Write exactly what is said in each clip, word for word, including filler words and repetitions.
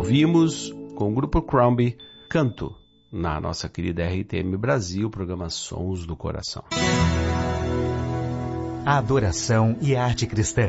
Ouvimos com o grupo Crombie, Canto, na nossa querida R T M Brasil, programa Sons do Coração. A adoração e a arte cristã.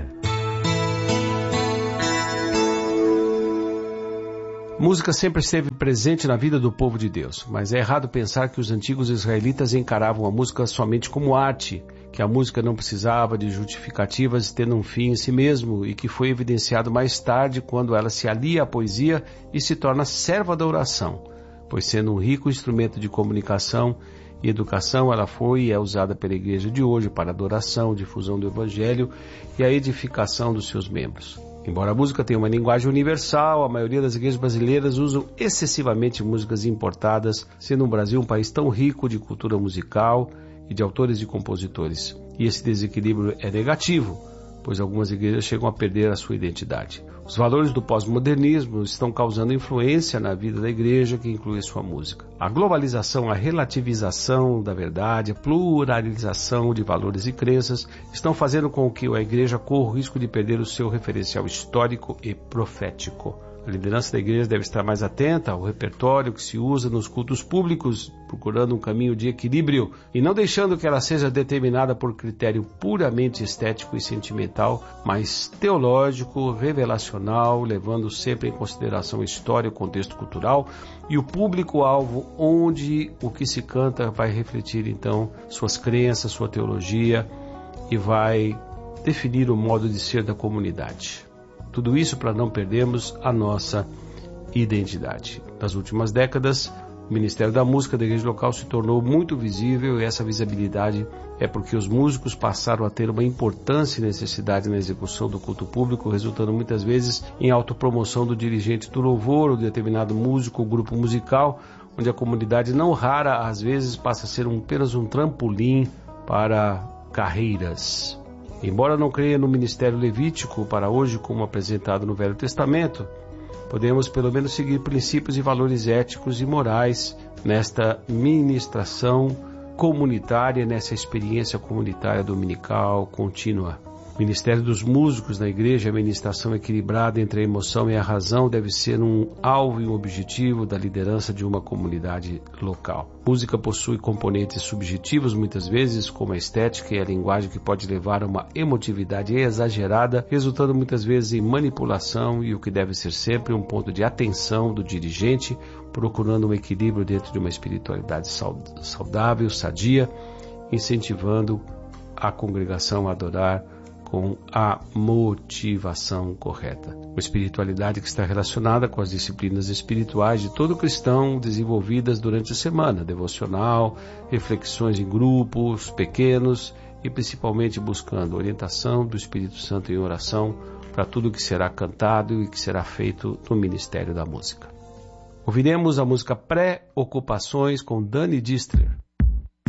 Música sempre esteve presente na vida do povo de Deus, mas é errado pensar que os antigos israelitas encaravam a música somente como arte, que a música não precisava de justificativas tendo um fim em si mesmo e que foi evidenciado mais tarde quando ela se alia à poesia e se torna serva da oração, pois sendo um rico instrumento de comunicação e educação, ela foi e é usada pela igreja de hoje para adoração, difusão do evangelho e a edificação dos seus membros. Embora a música tenha uma linguagem universal, a maioria das igrejas brasileiras usam excessivamente músicas importadas, sendo o Brasil um país tão rico de cultura musical e de autores e compositores. E esse desequilíbrio é negativo, pois algumas igrejas chegam a perder a sua identidade. Os valores do pós-modernismo estão causando influência na vida da igreja, que inclui a sua música. A globalização, a relativização da verdade, a pluralização de valores e crenças estão fazendo com que a igreja corra o risco de perder o seu referencial histórico e profético. A liderança da igreja deve estar mais atenta ao repertório que se usa nos cultos públicos, procurando um caminho de equilíbrio e não deixando que ela seja determinada por critério puramente estético e sentimental, mas teológico, revelacional, levando sempre em consideração a história, o contexto cultural e o público-alvo, onde o que se canta vai refletir então suas crenças, sua teologia e vai definir o modo de ser da comunidade. Tudo isso para não perdermos a nossa identidade. Nas últimas décadas, o Ministério da Música da igreja local se tornou muito visível e essa visibilidade é porque os músicos passaram a ter uma importância e necessidade na execução do culto público, resultando muitas vezes em autopromoção do dirigente do louvor ou de determinado músico ou grupo musical, onde a comunidade não rara às vezes passa a ser um, apenas um trampolim para carreiras. Embora não creia no ministério levítico para hoje como apresentado no Velho Testamento, podemos pelo menos seguir princípios e valores éticos e morais nesta ministração comunitária, nessa experiência comunitária dominical contínua. O ministério dos músicos na igreja, a ministração equilibrada entre a emoção e a razão, deve ser um alvo e um objetivo da liderança de uma comunidade local. A música possui componentes subjetivos muitas vezes, como a estética e a linguagem, que pode levar a uma emotividade exagerada, resultando muitas vezes em manipulação e o que deve ser sempre um ponto de atenção do dirigente, procurando um equilíbrio dentro de uma espiritualidade saudável, sadia, incentivando a congregação a adorar com a motivação correta. Uma espiritualidade que está relacionada com as disciplinas espirituais de todo cristão desenvolvidas durante a semana, devocional, reflexões em grupos pequenos e principalmente buscando orientação do Espírito Santo em oração para tudo que será cantado e que será feito no Ministério da Música. Ouviremos a música Pré-Ocupações com Dani Distler.